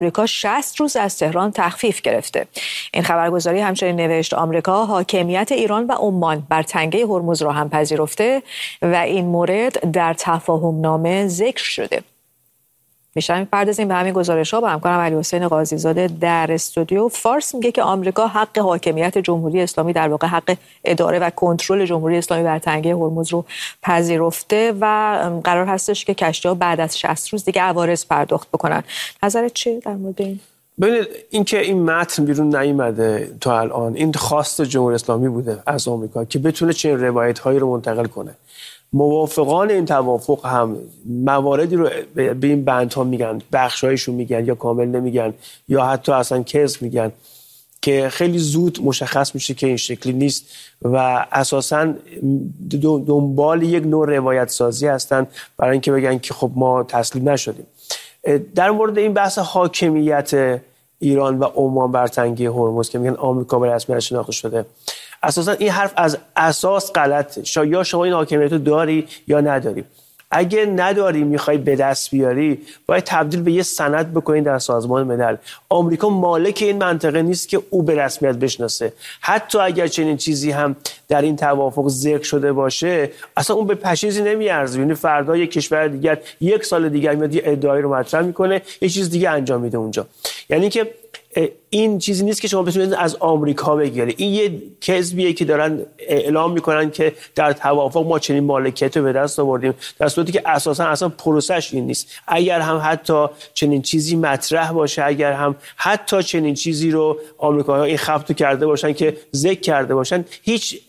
آمریکا 60 روز از تهران تخفیف گرفته. این خبرگزاری همچنین نوشت آمریکا حاکمیت ایران و عمان بر تنگه هرمز را هم پذیرفته و این مورد در تفاهم نامه ذکر شده. بیشتر می‌پردازیم به همین گزارش‌ها با همکارم علیحسین قاضی‌زاده در استودیو. فارس میگه که آمریکا حق حاکمیت جمهوری اسلامی، در واقع حق اداره و کنترل جمهوری اسلامی بر تنگه هرمز رو پذیرفته و قرار هستش که کشتی‌ها بعد از 60 روز دیگه عوارض پرداخت بکنن. نظرت چیه در مورد این؟ ببینید اینکه این متن بیرون نیامده تا الان، این خواست جمهوری اسلامی بوده از آمریکا که بتونه چنین روایت‌هایی رو منتقل کنه. موافقان این توافق هم مواردی رو به این بندها میگن، بخشایشون میگن یا کامل نمیگن یا حتی اصلا کذب میگن که خیلی زود مشخص میشه که این شکلی نیست و اساساً دنبال یک نوع روایت سازی هستن برای اینکه بگن که خب ما تسلیم نشدیم. در مورد این بحث حاکمیت ایران و عمان بر تنگه هرمز که میگن آمریکا به رسمیت شناخته شده، اساسا این حرف از اساس غلطه. یا شما این حاکمیت رو داری یا نداری. اگه نداری میخوای به دست بیاری، باید تبدیل به یه سند بکنید در سازمان ملل. آمریکا مالک این منطقه نیست که او به رسمیت بشناسه. حتی اگر چنین چیزی هم در این توافق ذکر شده باشه، اصلا اون به پشیزی نمیارزه. یعنی فردا یک کشور دیگر یک سال دیگر میاد یه ادعایی رو مطرح میکنه، یه چیز دیگه انجام میده اونجا. یعنی که این چیزی نیست که شما بتونید از آمریکا بگیرید. این یه کذبیه که دارن اعلام میکنن که در توافق ما چنین مالکیت رو به دست آوردیم، در صورتی که اصلا پروسش این نیست. اگر هم حتی چنین چیزی مطرح باشه، اگر هم حتی چنین چیزی رو آمریکایی‌ها این خبطو کرده باشن که ذکر کرده باشن، هیچ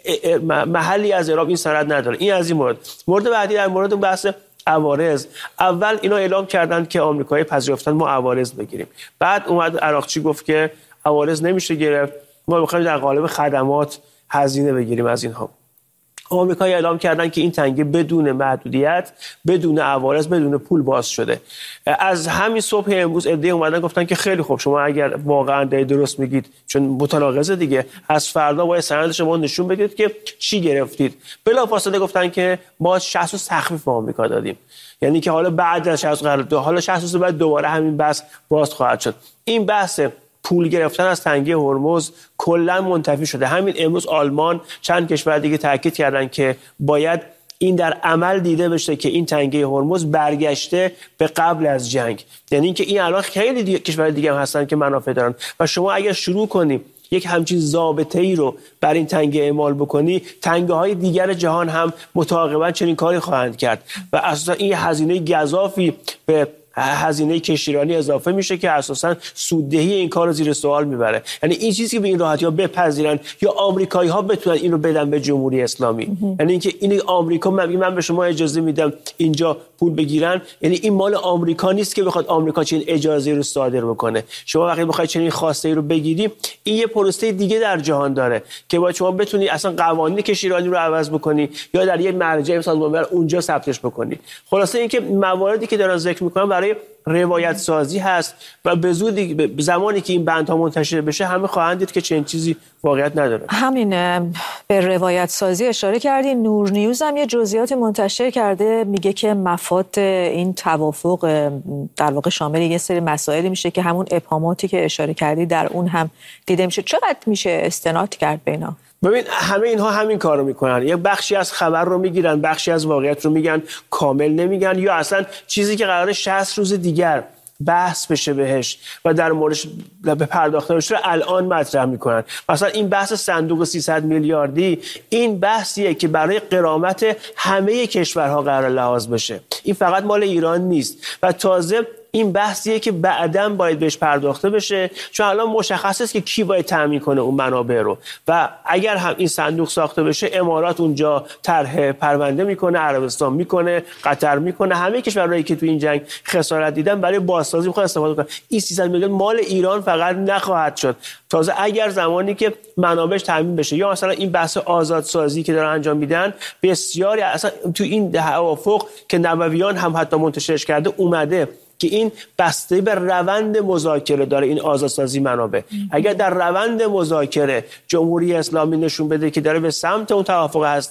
محلی از اعراب این سند نداره. این از این مورد بعدی در مورد بحث عوارض. اول اینا اعلام کردن که آمریکایی پذیرفتن ما عوارض بگیریم، بعد اومد عراقچی گفت که عوارض نمیشه گرفت، ما می‌خوایم در قالب خدمات هزینه بگیریم از اینها. آمریکایی اعلام کردن که این تنگه بدون محدودیت، بدون عوارض، بدون پول باز شده. از همین صبح امروز عده اومدن گفتن که خیلی خوب، شما اگر واقعا درست میگید، چون متناقضه دیگه، از فردا باید سند شما نشون بدید که چی گرفتید. بلافاصله گفتن که ما 60 روز تخفیف به آمریکا دادیم. یعنی که حالا بعد از 60 قرار حالا 60 روز بعد دوباره همین بحث باز خواهد شد. این بحث پول گرفتن از تنگه هرمز کلا منتفی شده. همین امروز آلمان، چند کشور دیگه تاکید کردن که باید این در عمل دیده بشه که این تنگه هرمز برگشته به قبل از جنگ. یعنی اینکه این الان خیلی کشور دیگه هم هستن که منافع دارن و شما اگر شروع کنی یک همچین ضابطه‌ای رو بر این تنگه اعمال بکنی، تنگه‌های دیگر جهان هم متعاقباً چنین کاری خواهند کرد و اساساً این هزینه گزافی به هزینه کشتیرانی اضافه میشه که اساساً سوددهی این کار رو زیر سوال میبره. یعنی این چیزی که به این راحتی ها بپذیرن یا آمریکایی ها بتونن اینو بدن به جمهوری اسلامی، یعنی اینکه این آمریکا من به شما اجازه میدم اینجا پول بگیرن، یعنی این مال آمریکا نیست که بخواد آمریکا چنین اجازه رو صادر بکنه. شما وقتی بخواید چنین خواسته رو بگیری، این یه پروسه دیگه در جهان داره که باید شما بتونی اصلا قوانین کشتیرانی رو عوض بکنی یا در یه مرجع سازمان ملل اونجا ثبتش بکنی. خلاصه اینکه مواردی که دارن ذکر میکنن برای روایت سازی هست و به زودی زمانی که این بندها منتشر بشه همه خواهند دید که چنین چیزی واقعیت نداره. همین به روایت سازی اشاره کردی. نور نیوز هم یه جزئیات منتشر کرده، میگه که مفاد این توافق در واقع شامل یه سری مسائلی میشه که همون ابهاماتی که اشاره کردی در اون هم دیده میشه. چقدر میشه استناد کرد به اینا؟ ببین همه اینها همین کارو میکنن، یک بخشی از خبر رو میگیرن، بخشی از واقعیت رو میگن، کامل نمیگن، یا اصلا چیزی که قراره 60 روز دیگر بحث بشه بهش و در موردش به پرداخته بشه الان مطرح میکنن. مثلا این بحث صندوق 300 میلیاردی، این بحثیه که برای غرامت همه کشورها قرار لحاظ بشه. این فقط مال ایران نیست و تازه این بحثیه که بعداً باید بهش پرداخته بشه، چون الان مشخص است که کی باید تامین کنه اون منابع رو و اگر هم این صندوق ساخته بشه، امارات اونجا طرح پرونده میکنه، عربستان میکنه، قطر میکنه، همه کشورهایی که تو این جنگ خسارت دیدن برای بازسازی میخوان استفاده کنن. این 300 میلیون مال ایران فقط نخواهد شد، تازه اگر زمانی که منابعش تامین بشه. یا مثلا این بحث آزادسازی که دارن انجام میدن، بسیاری اصلا تو این توافق که نوویان هم حتی منتشرش کرده اومده که این بسته به روند مذاکره داره، این آزادسازی منابع. اگر در روند مذاکره جمهوری اسلامی نشون بده که داره به سمت اون توافق هستیم،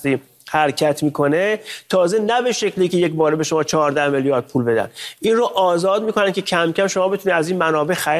حرکت میکنه، تازه نه به شکلی که یک باره به شما 14 میلیارد پول بدن، این رو آزاد میکنن که کم کم شما بتونید از این منابع